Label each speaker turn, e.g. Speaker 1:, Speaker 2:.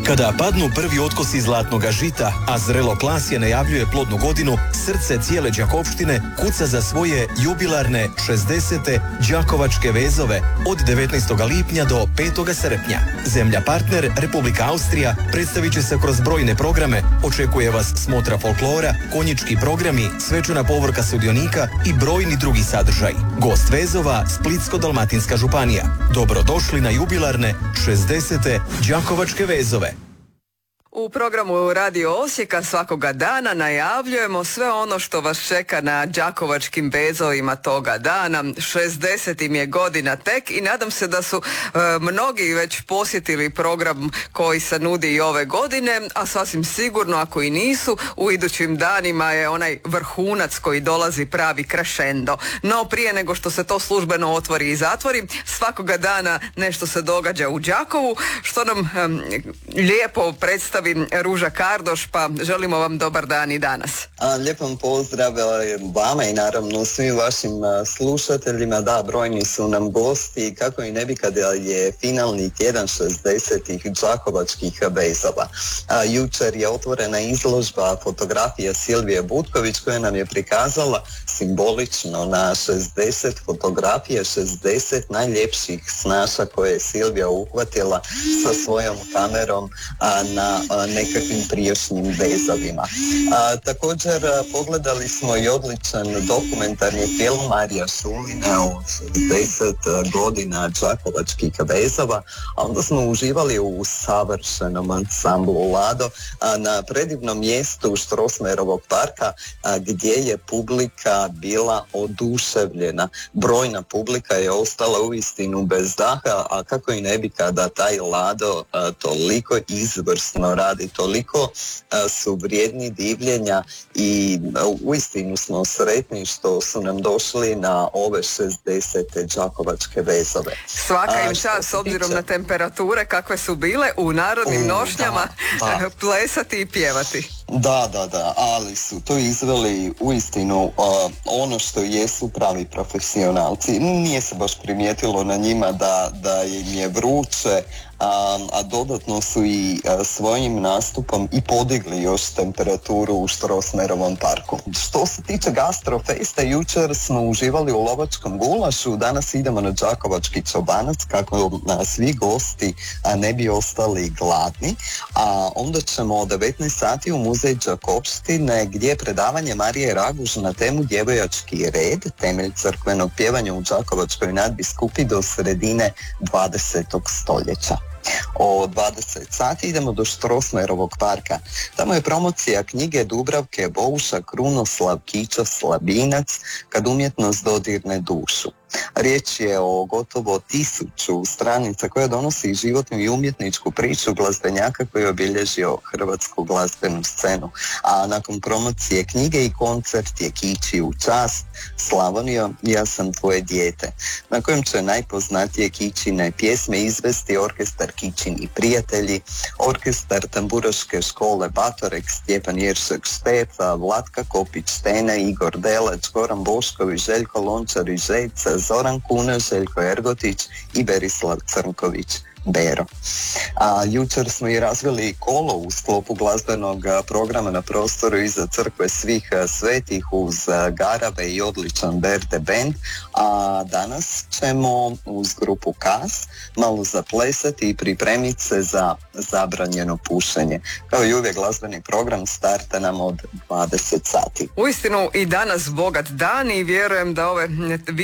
Speaker 1: Kada padnu prvi otkosi zlatnoga žita, a zrelo klasje najavljuje plodnu godinu, srce cijele Đakovštine kuca za svoje jubilarne 60. Đakovačke vezove od 19. lipnja do 5. srpnja. Zemlja partner, Republika Austrija, predstavit će se kroz brojne programe, očekuje vas smotra folklora, konjički programi, svečana povorka sudionika i brojni drugi sadržaj. Gost vezova, Splitsko-dalmatinska županija. Dobrodošli na jubilarne 60. Đakovačke vezove.
Speaker 2: U programu Radio Osijeka svakoga dana najavljujemo sve ono što vas čeka na đakovačkim vezovima toga dana. 60 im je godina tek i nadam se da su mnogi već posjetili program koji se nudi i ove godine, a sasvim sigurno ako i nisu, u idućim danima je onaj vrhunac koji dolazi pravi crescendo. No prije nego što se to službeno otvori i zatvori, svakoga dana nešto se događa u Đakovu, što nam lijepo predstavi Ruža Kardoš, pa želimo vam dobar dan i danas.
Speaker 3: Lijepom pozdrav vama i naravno svim vašim slušateljima. Da, brojni su nam gosti, kako i ne bi kada je finalni tjedan 60-ih đakovačkih vezova. Jučer je otvorena izložba fotografija Silvije Butković koja nam je prikazala simbolično na 60 fotografije, 60 najljepših snaša koje je Silvija uhvatila sa svojom kamerom na nekakvim prijašnjim vezovima. Također pogledali smo i odličan dokumentarni film Marija Šulina o 60 godina đakovačkih vezova, a onda smo uživali u savršenom ansamblu Lado na predivnom mjestu Strossmayerovog parka gdje je publika bila oduševljena. Brojna publika je ostala uistinu bez daha, a kako i ne bi kada taj Lado toliko izvrsno radi, toliko su vrijedni divljenja i uistinu smo sretni što su nam došli na ove 60. đakovačke vezove.
Speaker 2: Svaka im čast, s obzirom na temperature kakve su bile, u narodnim nošnjama plesati i pjevati.
Speaker 3: Da, ali su to izveli uistinu ono što jesu pravi profesionalci. Nije se baš primijetilo na njima da im je vruće, a dodatno su i svojim nastupom i podigli još temperaturu u Strossmayerovom parku. Što se tiče gastrofesta, jučer smo uživali u lovačkom gulašu, danas idemo na đakovački čobanac kako svi gosti ne bi ostali gladni, a onda ćemo od 19 sati u muzej Đakovštine gdje je predavanje Marije Raguž na temu Djevojački red, temelj crkvenog pjevanja u đakovačkoj nadbiskupi do sredine 20. stoljeća. O 20 sati idemo do Strossmayerovog parka. Tamo je promocija knjige Dubravke Bouša Krunoslav Kiča Slabinac, Kad umjetnost dodirne dušu. Riječ je o gotovo 1000 stranica koja donosi životnu i umjetničku priču glazbenjaka koji je obilježio hrvatsku glazbenu scenu. A nakon promocije knjige i koncert je Kiči u čast Slavonijo, ja sam tvoje dijete, na kojem će najpoznatije Kičine pjesme izvesti orkestar Kičini prijatelji, orkestar tamburaške škole Batorek, Stjepan Jeršek Štefa, Vlatka Kopić Stena, Igor Delač, Goran Bošković, Željko Lončar i Željca, Zoran Kuna, Željko Ergotić i Berislav Crnković Bero. Jučer smo i razvili kolo u sklopu glazbenog programa na prostoru iza crkve Svih svetih uz garave i odličan Berde band, a danas ćemo uz grupu Kas malo zaplesati i pripremiti se za zabranjeno pušenje. Kao i uvijek glazbeni program starta nam od 20 sati.
Speaker 2: Uistinu i danas bogat dan i vjerujem da ove